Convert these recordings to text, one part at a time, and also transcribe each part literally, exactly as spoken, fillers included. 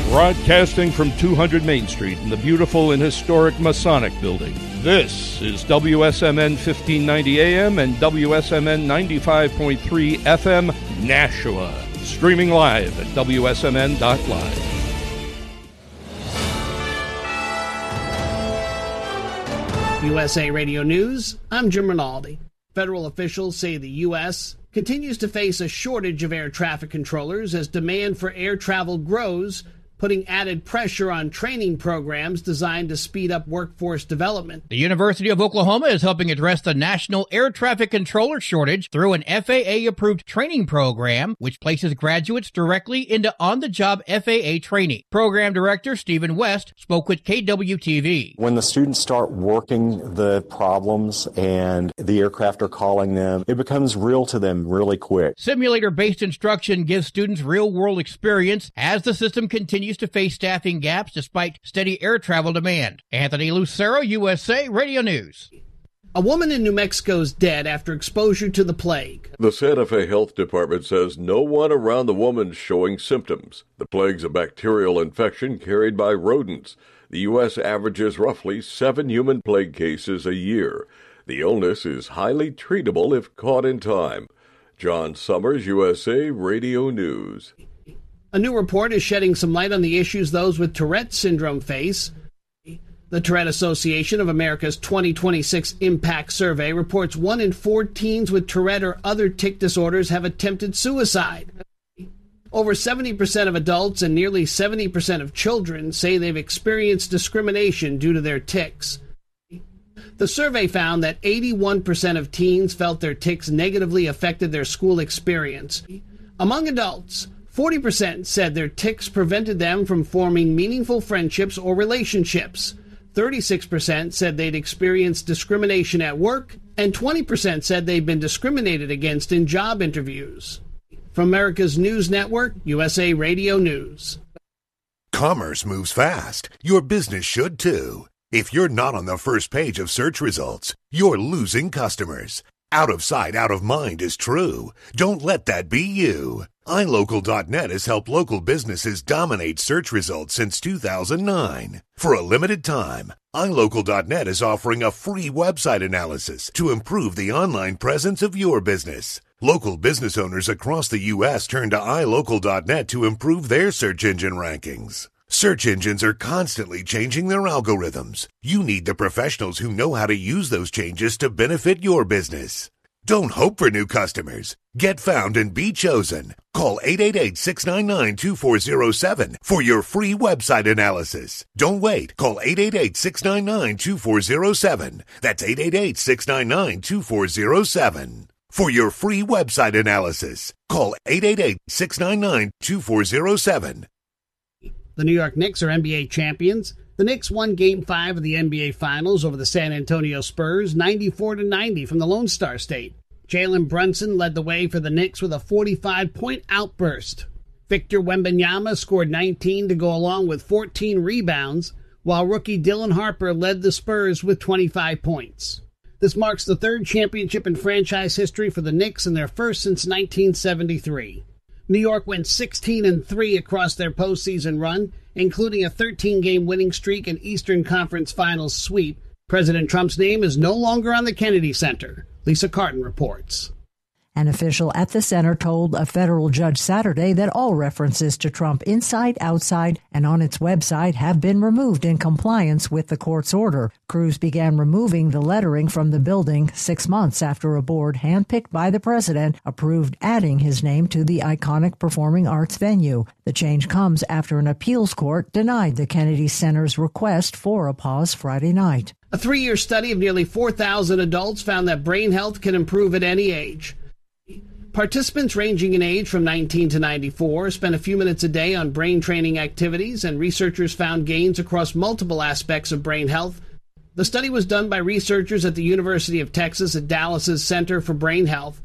Broadcasting from two hundred Main Street in the beautiful and historic Masonic Building, this is W S M N fifteen ninety A M and W S M N ninety-five point three F M, Nashua. Streaming live at W S M N dot live. U S A Radio News, I'm Jim Rinaldi. Federal officials say the U S continues to face a shortage of air traffic controllers as demand for air travel grows, putting added pressure on training programs designed to speed up workforce development. The University of Oklahoma is helping address the national air traffic controller shortage through an F A A-approved training program, which places graduates directly into on-the-job F A A training. Program Director Stephen West spoke with K W T V. When the students start working the problems and the aircraft are calling them, it becomes real to them really quick. Simulator-based instruction gives students real-world experience as the system continues to face staffing gaps despite steady air travel demand. Anthony Lucero, U S A Radio News. A woman in New Mexico is dead after exposure to the plague. The Santa Fe Health Department says no one around the woman is showing symptoms. The plague's a bacterial infection carried by rodents. The U S averages roughly seven human plague cases a year. The illness is highly treatable if caught in time. John Summers, U S A Radio News. A new report is shedding some light on the issues those with Tourette syndrome face. The Tourette Association of America's twenty twenty-six Impact Survey reports one in four teens with Tourette or other tic disorders have attempted suicide. Over seventy percent of adults and nearly seventy percent of children say they've experienced discrimination due to their tics. The survey found that eighty-one percent of teens felt their tics negatively affected their school experience. Among adults, forty percent said their tics prevented them from forming meaningful friendships or relationships. thirty-six percent said they'd experienced discrimination at work, and twenty percent said they'd been discriminated against in job interviews. From America's News Network, U S A Radio News. Commerce moves fast. Your business should too. If you're not on the first page of search results, you're losing customers. Out of sight, out of mind is true. Don't let that be you. i local dot net has helped local businesses dominate search results since two thousand nine. For a limited time, i local dot net is offering a free website analysis to improve the online presence of your business. Local business owners across the U S turn to i local dot net to improve their search engine rankings. Search engines are constantly changing their algorithms. You need the professionals who know how to use those changes to benefit your business. Don't hope for new customers. Get found and be chosen. Call eight eight eight, six nine nine, two four zero seven for your free website analysis. Don't wait. Call eight eight eight, six nine nine, two four zero seven. That's eight eight eight, six nine nine, two four zero seven. For your free website analysis, call eight eight eight, six nine nine, two four zero seven. The New York Knicks are N B A champions. The Knicks won Game five of the N B A Finals over the San Antonio Spurs, ninety-four to ninety from the Lone Star State. Jalen Brunson led the way for the Knicks with a forty-five point outburst. Victor Wembanyama scored nineteen to go along with fourteen rebounds, while rookie Dylan Harper led the Spurs with twenty-five points. This marks the third championship in franchise history for the Knicks and their first since nineteen seventy-three. New York went sixteen and three across their postseason run, including a thirteen game winning streak and Eastern Conference Finals sweep. President Trump's name is no longer on the Kennedy Center. Lisa Carton reports. An official at the center told a federal judge Saturday that all references to Trump inside, outside, and on its website have been removed in compliance with the court's order. Crews began removing the lettering from the building six months after a board handpicked by the president approved adding his name to the iconic performing arts venue. The change comes after an appeals court denied the Kennedy Center's request for a pause Friday night. A three-year study of nearly four thousand adults found that brain health can improve at any age. Participants ranging in age from nineteen to ninety-four spent a few minutes a day on brain training activities, and researchers found gains across multiple aspects of brain health. The study was done by researchers at the University of Texas at Dallas's Center for Brain Health.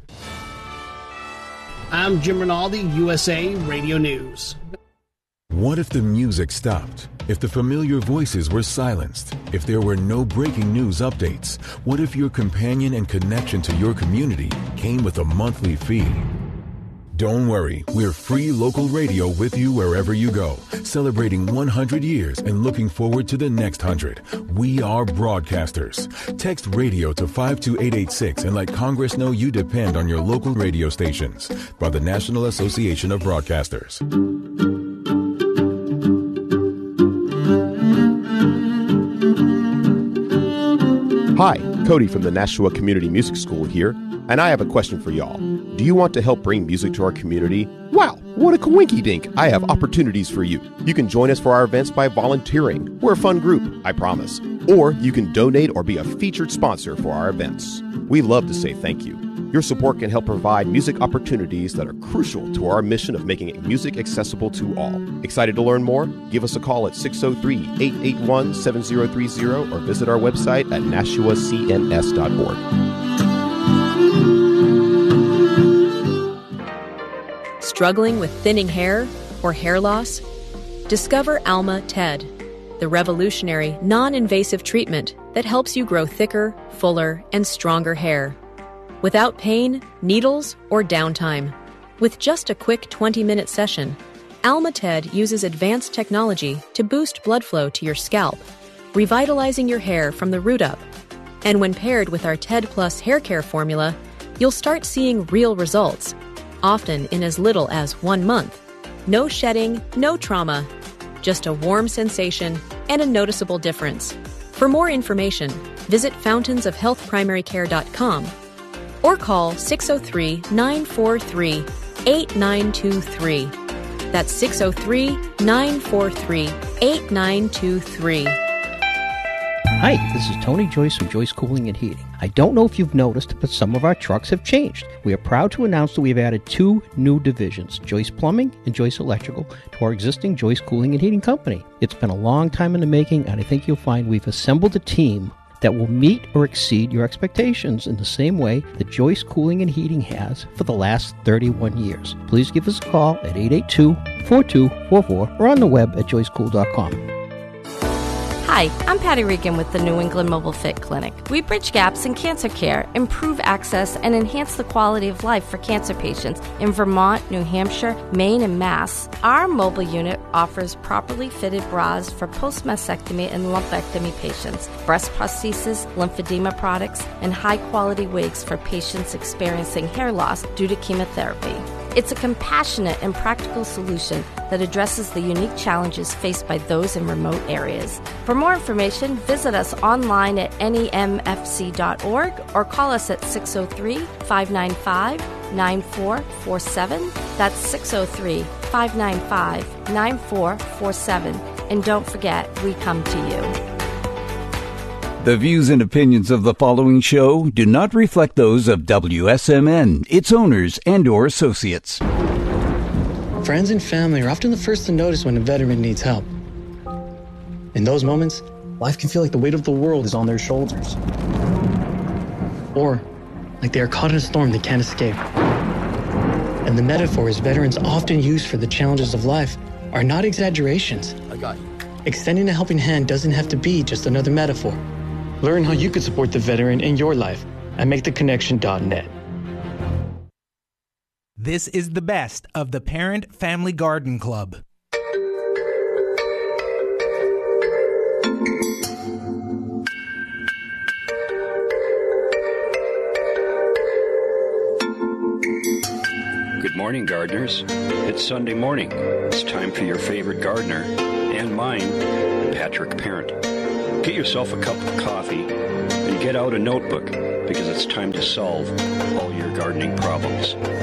I'm Jim Rinaldi, U S A Radio News. What if the music stopped? If the familiar voices were silenced? If there were no breaking news updates? What if your companion and connection to your community came with a monthly fee? Don't worry, we're free local radio with you wherever you go, celebrating one hundred years and looking forward to the next one hundred. We are broadcasters. Text radio to five two eight eight six and let Congress know you depend on your local radio stations. By the National Association of Broadcasters. Hi, Cody from the Nashua Community Music School here, and I have a question for y'all. Do you want to help bring music to our community? Wow, what a coinky-dink! I have opportunities for you. You can join us for our events by volunteering. We're a fun group, I promise. Or you can donate or be a featured sponsor for our events. We love to say thank you. Your support can help provide music opportunities that are crucial to our mission of making music accessible to all. Excited to learn more? Give us a call at six oh three, eight eight one, seven oh three oh or visit our website at nashua c n s dot org. Struggling with thinning hair or hair loss? Discover Alma Ted, the revolutionary, non-invasive treatment that helps you grow thicker, fuller, and stronger hair. Without pain, needles, or downtime. With just a quick twenty-minute session, Alma Ted uses advanced technology to boost blood flow to your scalp, revitalizing your hair from the root up. And when paired with our Ted Plus hair care formula, you'll start seeing real results, often in as little as one month. No shedding, no trauma, just a warm sensation and a noticeable difference. For more information, visit fountains of health primary care dot com or call six oh three, nine four three, eight nine two three. That's six oh three, nine four three, eight nine two three. Hi, this is Tony Joyce from Joyce Cooling and Heating. I don't know if you've noticed, but some of our trucks have changed. We are proud to announce that we have added two new divisions, Joyce Plumbing and Joyce Electrical, to our existing Joyce Cooling and Heating company. It's been a long time in the making, and I think you'll find we've assembled a team that will meet or exceed your expectations in the same way that Joyce Cooling and Heating has for the last thirty-one years. Please give us a call at eight eight two, four two four four or on the web at joyce cool dot com. Hi, I'm Patty Regan with the New England Mobile Fit Clinic. We bridge gaps in cancer care, improve access, and enhance the quality of life for cancer patients in Vermont, New Hampshire, Maine, and Mass. Our mobile unit offers properly fitted bras for post-mastectomy and lumpectomy patients, breast prosthesis, lymphedema products, and high-quality wigs for patients experiencing hair loss due to chemotherapy. It's a compassionate and practical solution that addresses the unique challenges faced by those in remote areas. For more information, visit us online at N E M F C dot org or call us at six oh three, five nine five, nine four four seven. That's six oh three, five nine five, nine four four seven. And don't forget, we come to you. The views and opinions of the following show do not reflect those of W S M N, its owners, and or associates. Friends and family are often the first to notice when a veteran needs help. In those moments, life can feel like the weight of the world is on their shoulders. Or like they are caught in a storm they can't escape. And the metaphors veterans often use for the challenges of life are not exaggerations. I got you. Extending a helping hand doesn't have to be just another metaphor. Learn how you could support the veteran in your life at make the connection dot net. This is the best of the Parent Family Garden Club. Good morning, gardeners. It's Sunday morning. It's time for your favorite gardener and mine, Patrick Parent. Get yourself a cup of coffee and get out a notebook because it's time to solve all your gardening problems.